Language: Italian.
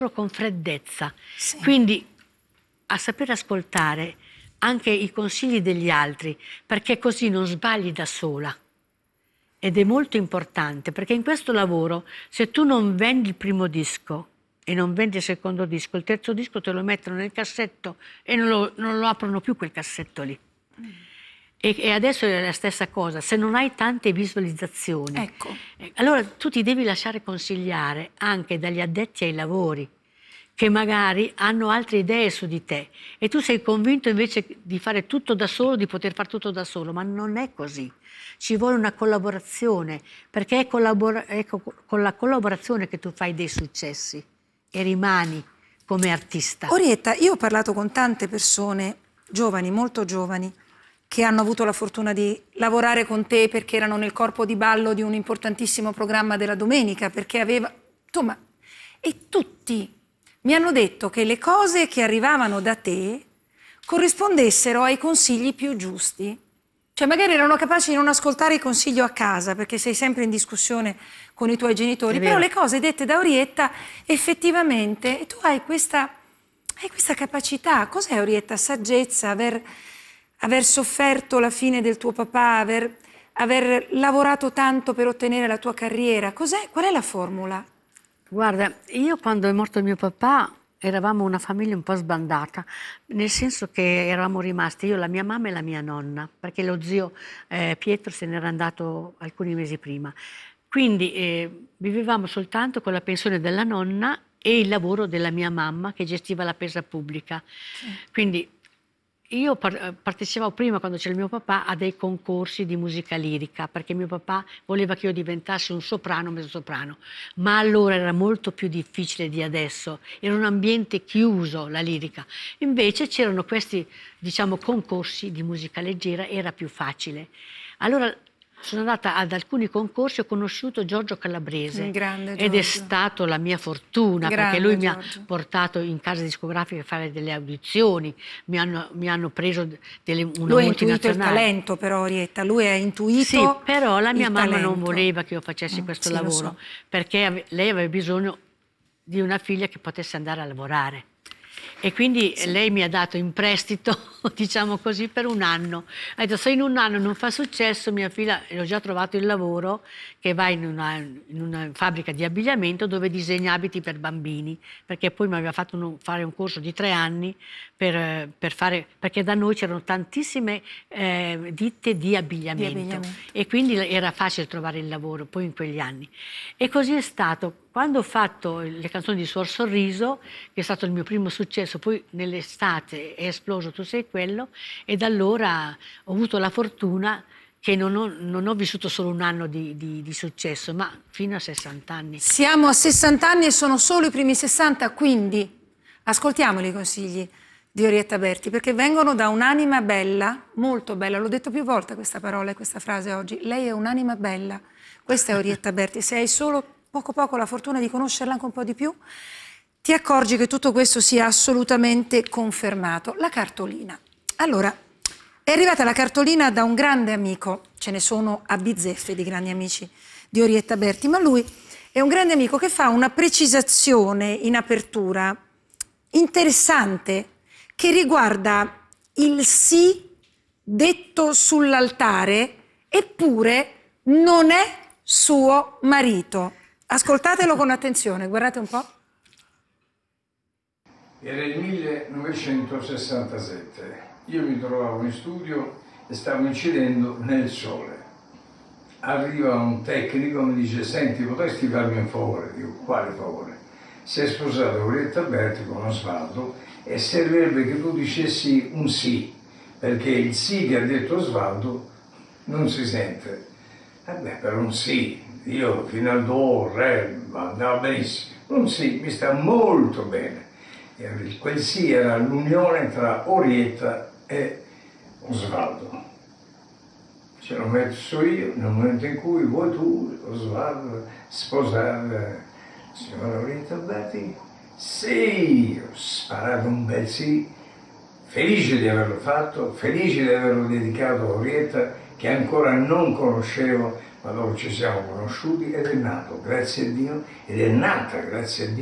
con freddezza, Sì. quindi a sapere ascoltare anche i consigli degli altri, perché così non sbagli da sola. Ed è molto importante, perché in questo lavoro, se tu non vendi il primo disco e non vendi il secondo disco, il terzo disco te lo mettono nel cassetto e non lo aprono più quel cassetto lì. E adesso è la stessa cosa, se non hai tante visualizzazioni, Ecco. allora tu ti devi lasciare consigliare anche dagli addetti ai lavori, che magari hanno altre idee su di te e tu sei convinto invece di fare tutto da solo, di poter fare tutto da solo, ma non è così. Ci vuole una collaborazione, perché è con la collaborazione che tu fai dei successi e rimani come artista. Orietta, io ho parlato con tante persone, giovani, molto giovani, che hanno avuto la fortuna di lavorare con te perché erano nel corpo di ballo di un importantissimo programma della domenica, perché aveva... Insomma, e tutti mi hanno detto che le cose che arrivavano da te corrispondessero ai consigli più giusti. Cioè magari erano capaci di non ascoltare il consiglio a casa perché sei sempre in discussione con i tuoi genitori, però le cose dette da Orietta effettivamente, e tu hai questa capacità. Cos'è, Orietta? Saggezza, aver sofferto la fine del tuo papà, aver lavorato tanto per ottenere la tua carriera. Qual è la formula? Guarda, io quando è morto mio papà eravamo una famiglia un po' sbandata, nel senso che eravamo rimasti io, la mia mamma e la mia nonna, perché lo zio Pietro se n'era andato alcuni mesi prima. Quindi vivevamo soltanto con la pensione della nonna e il lavoro della mia mamma che gestiva la spesa pubblica. Sì. Quindi io partecipavo prima, quando c'era il mio papà, a dei concorsi di musica lirica, perché mio papà voleva che io diventassi un soprano, mezzosoprano, ma allora era molto più difficile di adesso, era un ambiente chiuso la lirica. Invece c'erano questi, diciamo, concorsi di musica leggera, era più facile. Allora sono andata ad alcuni concorsi, ho conosciuto Giorgio Calabrese Grande ed è Giorgio. stato la mia fortuna, Grande perché lui mi Giorgio. ha portato in casa discografica a fare delle audizioni, mi hanno preso una Lui ha intuito il multinazionale. talento però, Orietta, lui ha intuito Sì, però la mia il mamma non talento. voleva che io facessi questo sì, lo lavoro, so. perché lei aveva bisogno di una figlia che potesse andare a lavorare. E quindi lei mi ha dato in prestito, diciamo così, per un anno. Ha detto, se in un anno non fa successo, mia figlia, ho già trovato il lavoro, che va in una fabbrica di abbigliamento dove disegna abiti per bambini, perché poi mi aveva fatto fare un corso di 3 anni perché da noi c'erano tantissime ditte di abbigliamento e quindi era facile trovare il lavoro poi in quegli anni. E così è stato. Quando ho fatto le canzoni di Suor Sorriso, che è stato il mio primo successo, poi nell'estate è esploso Tu sei quello, e da allora ho avuto la fortuna che non ho vissuto solo un anno di successo, ma fino a 60 anni. Siamo a 60 anni e sono solo i primi 60, quindi ascoltiamoli i consigli di Orietta Berti, perché vengono da un'anima bella, molto bella. L'ho detto più volte questa parola e questa frase oggi. Lei è un'anima bella. Questa è Orietta Berti. Se hai solo poco la fortuna di conoscerla anche un po' di più, ti accorgi che tutto questo sia assolutamente confermato. La cartolina. Allora, è arrivata la cartolina da un grande amico, ce ne sono a bizzeffe di grandi amici di Orietta Berti, ma lui è un grande amico che fa una precisazione in apertura interessante che riguarda il sì detto sull'altare, eppure non è suo marito. Ascoltatelo con attenzione, guardate un po'. Era il 1967, io mi trovavo in studio e stavo incidendo nel sole. Arriva un tecnico e mi dice, senti, potresti farmi un favore? Dico, quale favore? Si è sposato Orietta Berti con Osvaldo e servirebbe che tu dicessi un sì, perché il sì che ha detto Osvaldo non si sente. Vabbè, per un sì, io fino al do, re, andava benissimo. Un sì mi sta molto bene. E quel sì era l'unione tra Orietta e Osvaldo. Ce l'ho messo io nel momento in cui vuoi tu, Osvaldo, sposare signora Orietta Berti? Sì, ho sparato un bel sì, felice di averlo fatto, felice di averlo dedicato a Orietta, che ancora non conoscevo, ma dopo ci siamo conosciuti ed è nato, grazie a Dio, ed è nata, grazie a Dio,